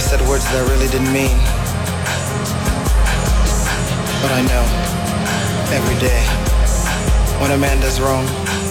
said words that I really didn't mean. But I know, every day, when a man does wrong,